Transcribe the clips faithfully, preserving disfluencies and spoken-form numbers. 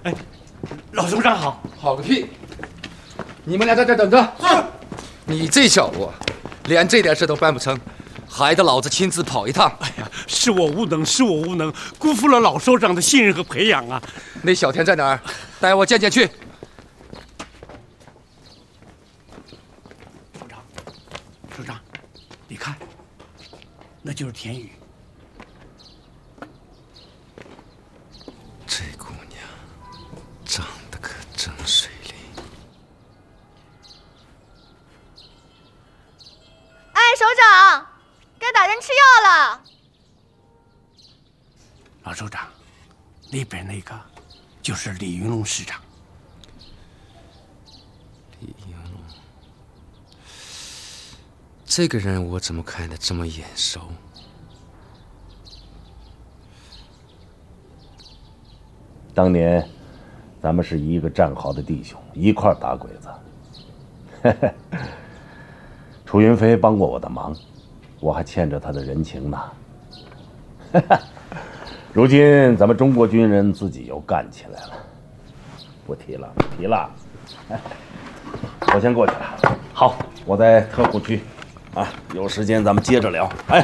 哎，老首长好。 好个屁！你们俩在这等着。 是。 你这小子，连这点事都办不成，还得老子亲自跑一趟。 哎呀，是我无能，是我无能，辜负了老首长的信任和培养啊！ 那小田在哪儿？带我见见去。 首长，首长，你看，那就是田雨。 这姑娘长得可真水灵。 哎，首长，该打针吃药了。 老首长，那边那个就是李云龙师长。 李云龙，这个人我怎么看得这么眼熟？ 当年咱们是一个战壕的弟兄，一块打鬼子。楚云飞帮过我的忙，我还欠着他的人情呢。如今咱们中国军人自己又干起来了，不提了，不提了。我先过去了。好，我在特护区，啊，有时间咱们接着聊。哎。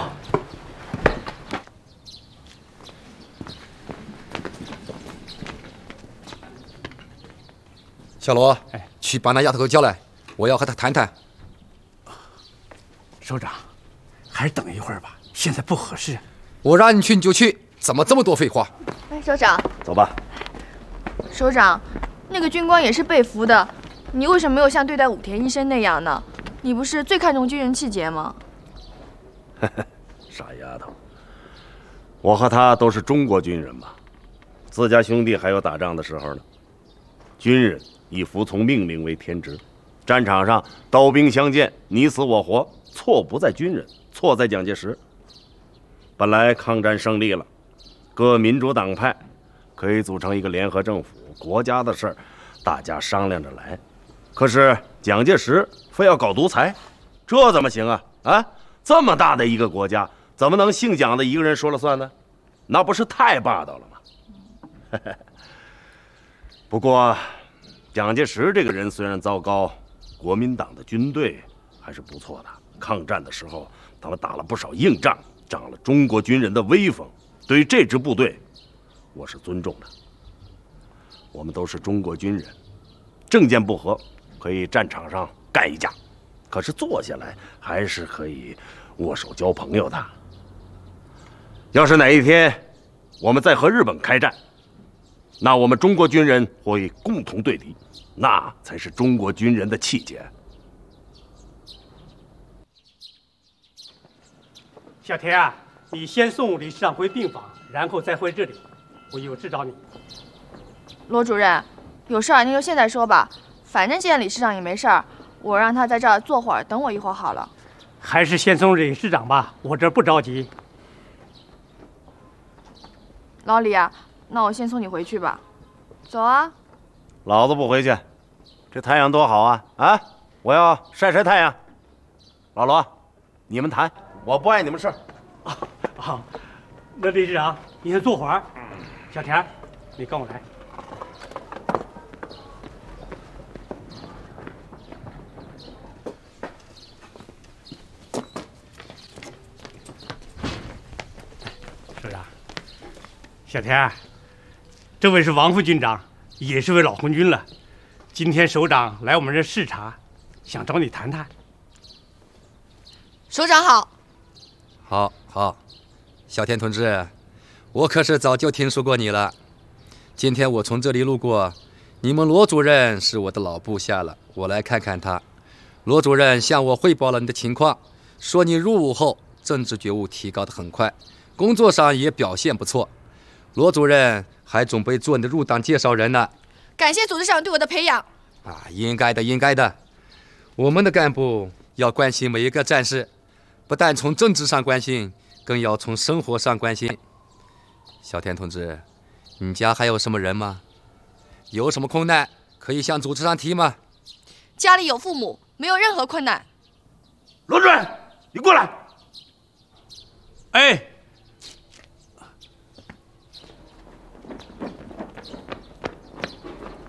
小罗，哎，去把那丫头给我叫来，我要和她谈谈。 首长，还是等一会儿吧，现在不合适。 我让你去你就去，怎么这么多废话？ 哎，首长， 走吧。 首长，那个军官也是被俘的，你为什么没有像对待武田医生那样呢？你不是最看重军人气节吗？ 傻丫头，我和他都是中国军人嘛，自家兄弟还有打仗的时候呢。军人以服从命令为天职，战场上刀兵相见，你死我活，错不在军人，错在蒋介石。本来抗战胜利了，各民主党派可以组成一个联合政府，国家的事儿大家商量着来。可是蒋介石非要搞独裁，这怎么行啊？啊，这么大的一个国家，怎么能姓蒋的一个人说了算呢？那不是太霸道了吗？不过，蒋介石这个人虽然糟糕，国民党的军队还是不错的。抗战的时候，他们打了不少硬仗，长了中国军人的威风。对于这支部队，我是尊重的。我们都是中国军人，政见不合可以战场上干一架，可是坐下来还是可以握手交朋友的。要是哪一天我们再和日本开战，那我们中国军人会共同对敌，那才是中国军人的气节。 小田啊，你先送李师长回病房，然后再回这里，我有事找你。 罗主任，有事儿您就现在说吧，反正现在李师长也没事儿，我让他在这儿坐会儿，等我一会儿好了。 还是先送李师长吧，我这儿不着急。 老李啊，那我先送你回去吧。走啊。 老子不回去，这太阳多好啊！啊，我要晒晒太阳。老罗，你们谈，我不碍你们事儿。 啊，好，那李师长，你先坐会儿。小田，你跟我来。首长，小田，这位是王副军长，也是位老红军了。今天首长来我们这视察，想找你谈谈。 首长好。 好，好，小田同志，我可是早就听说过你了。今天我从这里路过，你们罗主任是我的老部下了，我来看看他。罗主任向我汇报了你的情况，说你入伍后政治觉悟提高得很快，工作上也表现不错。罗主任还准备做你的入党介绍人呢。 感谢组织上对我的培养。 啊，应该的，应该的。我们的干部要关心每一个战士，不但从政治上关心，更要从生活上关心。小田同志，你家还有什么人吗？有什么困难可以向组织上提吗？ 家里有父母，没有任何困难。 罗主任，你过来。 哎。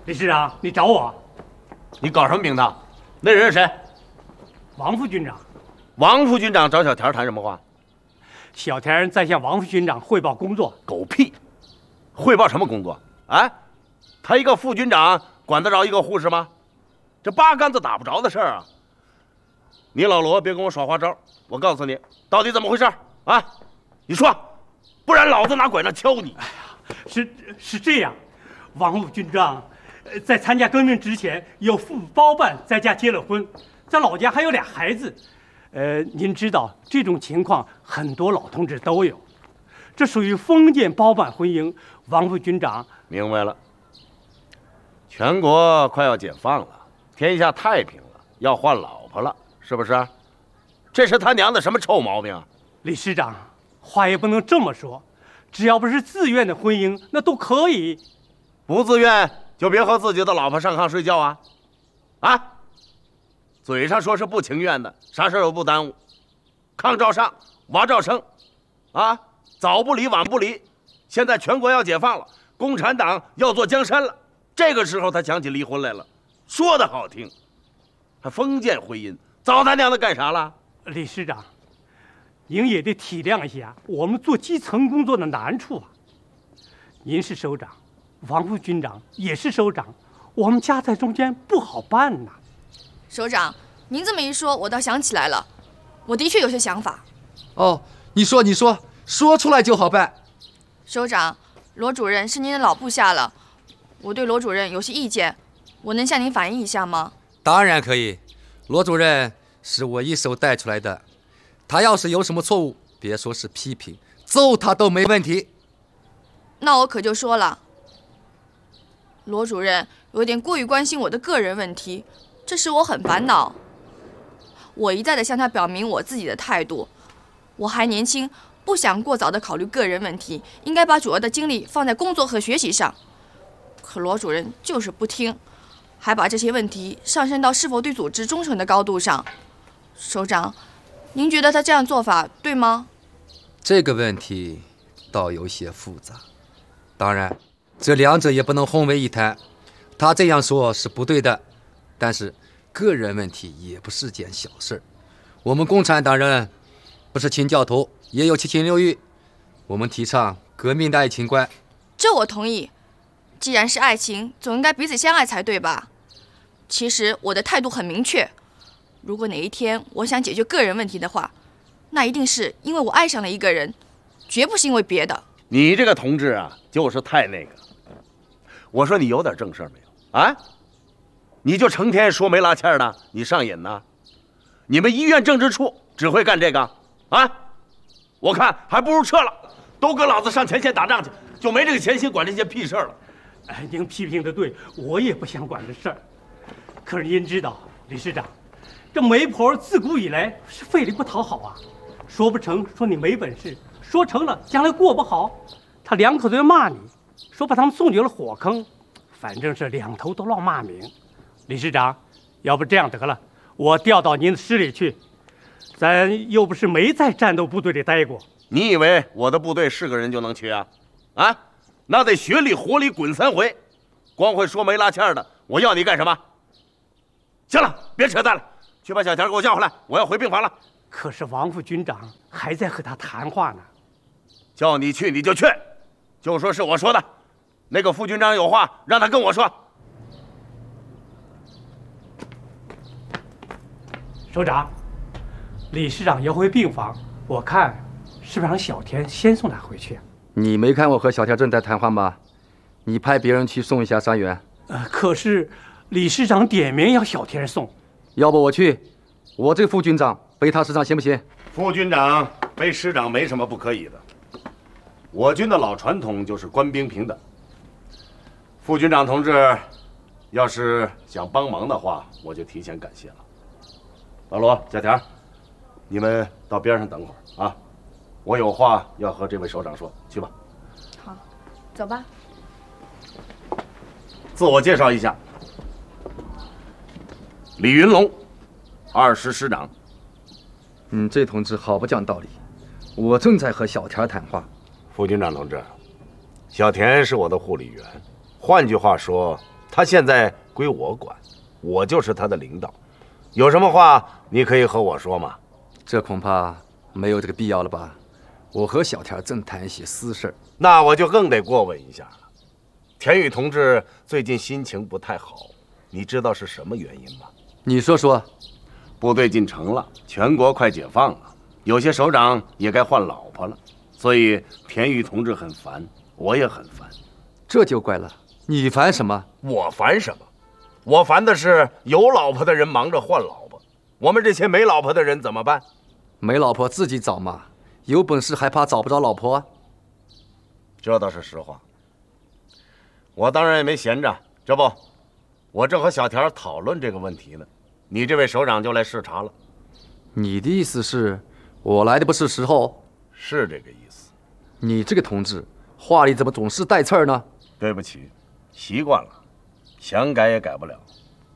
李师长，你找我？ 你搞什么名堂？那人是谁？ 王副军长。 王副军长找小田谈什么话？ 小田在向王副军长汇报工作。 狗屁！汇报什么工作？啊？他一个副军长管得着一个护士吗？这八竿子打不着的事儿啊！你老罗别跟我耍花招，我告诉你，到底怎么回事啊？你说，不然老子拿拐杖敲你！ 哎呀，是是这样，王副军长，呃，在参加革命之前有父母包办在家结了婚，在老家还有俩孩子。呃，您知道这种情况很多老同志都有，这属于封建包办婚姻。王副军长明白了，全国快要解放了，天下太平了，要换老婆了，是不是？这是他娘的什么臭毛病啊！ 李师长，话也不能这么说，只要不是自愿的婚姻，那都可以。 不自愿就别和自己的老婆上炕睡觉啊！啊！嘴上说是不情愿的，啥事儿都不耽误，炕照上，娃照生，啊，早不离晚不离。现在全国要解放了，共产党要做江山了，这个时候他想起离婚来了，说的好听，还封建婚姻，早他娘的干啥了？ 李师长，您也得体谅一下我们做基层工作的难处啊。您是首长，王副军长也是首长，我们夹在中间不好办呐。 首长，您这么一说，我倒想起来了，我的确有些想法。 哦，你说，你说，说出来就好办。 首长，罗主任是您的老部下了，我对罗主任有些意见，我能向您反映一下吗？ 当然可以，罗主任是我一手带出来的，他要是有什么错误，别说是批评，揍他都没问题。 那我可就说了，罗主任有点过于关心我的个人问题，这使我很烦恼。我一再的向他表明我自己的态度，我还年轻，不想过早的考虑个人问题，应该把主要的精力放在工作和学习上。可罗主任就是不听，还把这些问题上升到是否对组织忠诚的高度上。首长，您觉得他这样做法对吗？ 这个问题倒有些复杂，当然，这两者也不能混为一谈。他这样说是不对的，但是个人问题也不是件小事。我们共产党人不是清教徒，也有七情六欲，我们提倡革命的爱情观。 这我同意，既然是爱情，总应该彼此相爱才对吧？其实我的态度很明确，如果哪一天我想解决个人问题的话，那一定是因为我爱上了一个人，绝不是因为别的。 你这个同志啊，就是太那个。我说你有点正事没有啊？你就成天说没拉欠的，你上瘾呢？你们医院政治处只会干这个啊？我看还不如撤了，都跟老子上前线打仗去，就没这个闲心管这些屁事儿了。 哎，您批评的对，我也不想管这事儿。可是您知道，李师长，这媒婆自古以来是费力不讨好啊，说不成说你没本事，说成了将来过不好，他两口子要骂你，说把他们送进了火坑，反正是两头都落骂名。李师长，要不这样得了，我调到您的师里去，咱又不是没在战斗部队里待过。 你以为我的部队是个人就能去啊？啊，那得血里活里滚三回，光会说没拉欠的，我要你干什么？行了，别扯淡了，去把小田给我叫回来，我要回病房了。 可是王副军长还在和他谈话呢。 叫你去你就去，就说是我说的。那个副军长有话让他跟我说。 首长，李师长要回病房，我看是不是让小田先送他回去？ 你没看我和小田正在谈话吗？你派别人去送一下伤员。 呃，可是李师长点名要小田送， 要不我去，我这个副军长背他师长行不行？ 副军长背师长没什么不可以的，我军的老传统就是官兵平等。副军长同志，要是想帮忙的话，我就提前感谢了。老罗、小田，你们到边上等会儿啊，我有话要和这位首长说，去吧。 好，走吧。 自我介绍一下，李云龙，二师师长。 嗯，这同志好不讲道理，我正在和小田谈话。 副军长同志，小田是我的护理员，换句话说， 他现在归我管，我就是他的领导，有什么话你可以和我说嘛。 这恐怕没有这个必要了吧？我和小田正谈一些私事。 那我就更得过问一下了。田宇同志最近心情不太好，你知道是什么原因吗？ 你说说。 部队进城了，全国快解放了，有些首长也该换老婆了，所以田宇同志很烦，我也很烦。 这就怪了，你烦什么？ 我烦什么？我烦的是有老婆的人忙着换老婆，我们这些没老婆的人怎么办？ 没老婆自己找嘛，有本事还怕找不着老婆啊？ 这倒是实话。我当然也没闲着，这不，我正和小田讨论这个问题呢，你这位首长就来视察了。 你的意思是，我来的不是时候？ 是这个意思。 你这个同志，话里怎么总是带刺儿呢？ 对不起，习惯了，想改也改不了。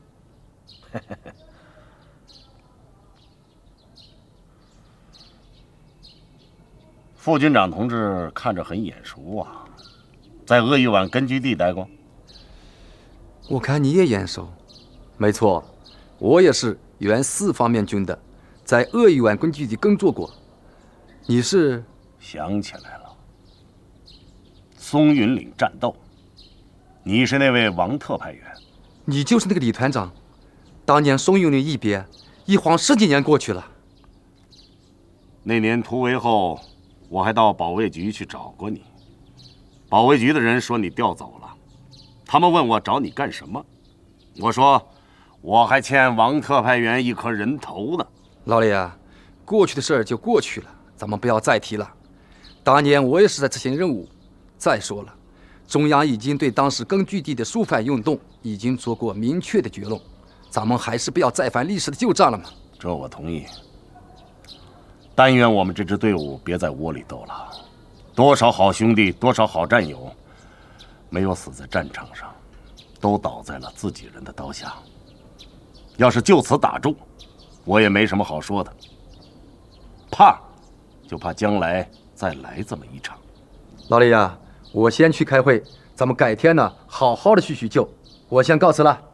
副军长同志看着很眼熟啊，在鄂豫皖根据地待过。 我看你也眼熟。没错，我也是原四方面军的，在鄂豫皖根据地工作过。你是？ 想起来了，松云岭战斗，你是那位王特派员。 你就是那个李团长。当年松云岭一别，一晃十几年过去了。 那年突围后，我还到保卫局去找过你，保卫局的人说你调走了，他们问我找你干什么，我说我还欠王特派员一颗人头呢。 老李啊，过去的事儿就过去了，咱们不要再提了。当年我也是在执行任务。再说了，中央已经对当时根据地的肃反运动已经做过明确的结论，咱们还是不要再犯历史的旧账了嘛。 这我同意。但愿我们这支队伍别在窝里斗了，多少好兄弟，多少好战友，没有死在战场上，都倒在了自己人的刀下。要是就此打住，我也没什么好说的。怕，就怕将来再来这么一场。 老李呀，我先去开会，咱们改天呢好好的叙叙旧。我先告辞了。